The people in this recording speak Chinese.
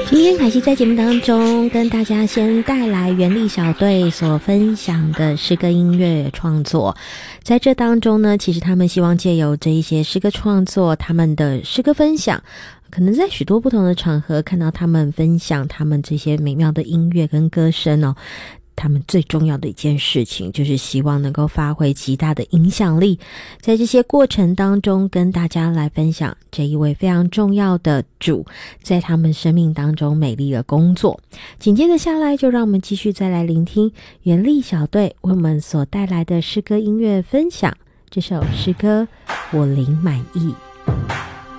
今天凯西在节目当中跟大家先带来原力小队所分享的诗歌音乐创作。在这当中呢，其实他们希望借由这一些诗歌创作，他们的诗歌分享，可能在许多不同的场合看到他们分享他们这些美妙的音乐跟歌声哦。他们最重要的一件事情就是希望能够发挥极大的影响力，在这些过程当中跟大家来分享这一位非常重要的主在他们生命当中美丽的工作。紧接着下来就让我们继续再来聆听原力小队为我们所带来的诗歌音乐分享，这首诗歌我灵满意。